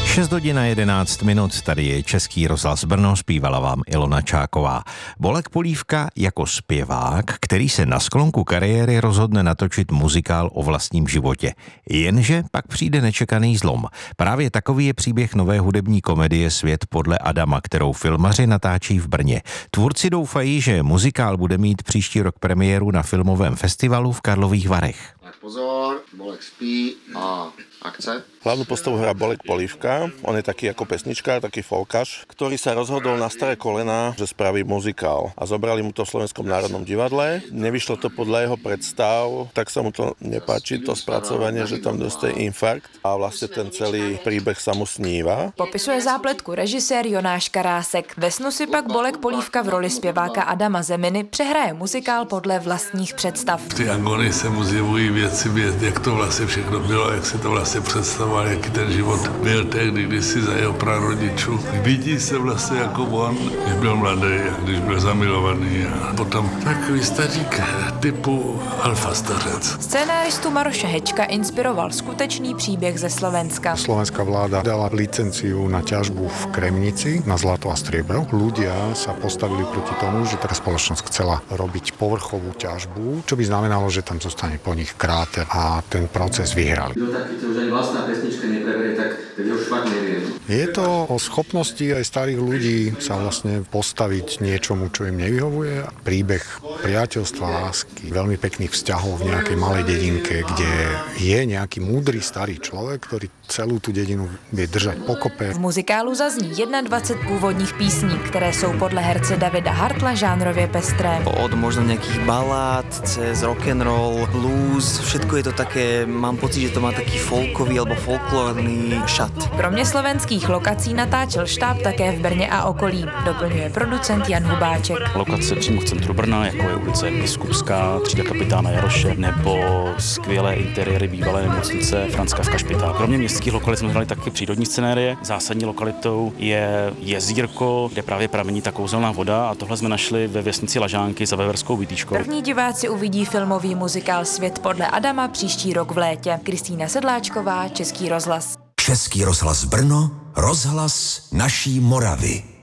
6 hodin a 11 minut, tady je Český rozhlas Brno, zpívala vám Ilona Čáková. Bolek Polívka jako zpěvák, který se na sklonku kariéry rozhodne natočit muzikál o vlastním životě. Jenže pak přijde nečekaný zlom. Právě takový je příběh nové hudební komedie Svět podle Adama, kterou filmaři natáčí v Brně. Tvůrci doufají, že muzikál bude mít příští rok premiéru na filmovém festivalu v Karlových Varech. Tak pozor, Bolek spí a akce. Hlavnú postavu hrá Bolek Polívka, on je taký ako pesničkár, taký folkař, ktorý sa rozhodol na staré kolená, že spraví muzikál. A zobrali mu to v Slovenskom národnom divadle. Nevyšlo to podľa jeho predstav, tak sa mu to nepáči, to spracovanie, že tam dostaje infarkt a vlastne ten celý príbeh sa mu sníva. Popisuje zápletku režisér Jonáš Karásek. Ve snu si pak Bolek Polívka v roli zpěváka Adama Zeminy přehraje muzikál podle vlastních představ. V té agonii se mu zjevují věci, jak to vlastně všechno bylo, jak si to vlastně představoval, jaký ten život byl tehdy, když si za jeho prarodičů. Vidí se vlastně jako on, když byl mladý a když byl zamilovaný a potom takový stařík typu alfa stařec. Scénáristu Maroše Hečka inspiroval skutečný příběh ze Slovenska. Slovenská vláda dala licenciu na ťažbu v Kremnici na zlato a striebro. Ľudia sa postavili proti tomu, že tá spoločnosť chcela robiť povrchovú ťažbu, čo by znamenalo, že tam zostane po nich kráter a ten proces vyhrali. Kto takýto už ani vlastná pesnička nepreberie, tak ho už fakt nevie. Je to o schopnosti aj starých ľudí sa vlastne postaviť niečomu, čo im nevyhovuje. Príbeh priateľstva, lásky, veľmi pekných vzťahov v nejakej malej dedinke, kde je nejaký múdry starý človek, ktorý celou tu dedinu vie držať pokope. V muzikálu zazní 21 původních písní, které jsou podle herce Davida Hartla žánrově pestré. Od možno nejakých balád, cez rock'n'roll, blues, všetko je to také, mám pocit, že to má taký folkový alebo folklórny šat. Kromě slovenských lokací natáčel štáb také v Brně a okolí, doplňuje producent Jan Hubáček. Lokace přímo v centru Brna, jako je ulice Biskupská, třída kapitána Jaroše, nebo skvělé interiéry bývalé nemocnice Františka Špitál. Kromě městských lokalit jsme hledali taky přírodní scenérie. Zásadní lokalitou je jezírko, kde právě pramení ta kouzelná voda, a tohle jsme našli ve vesnici Lažánky za Veverskou Vytýškou. První diváci uvidí filmový muzikál Svět podle Adama příští rok v létě. Kristýna Sedláčková, Český rozhlas. Český rozhlas Brno, rozhlas naší Moravy.